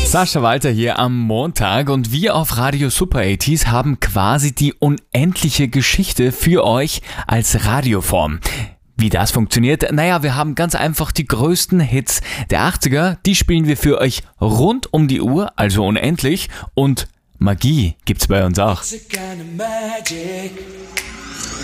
Sascha Walter hier am Montag und wir auf Radio Super 80s haben quasi die unendliche Geschichte für euch als Radioform. Wie das funktioniert? Naja, wir haben ganz einfach die größten Hits der 80er, die spielen wir für euch rund um die Uhr, also unendlich, und Magie gibt's bei uns auch.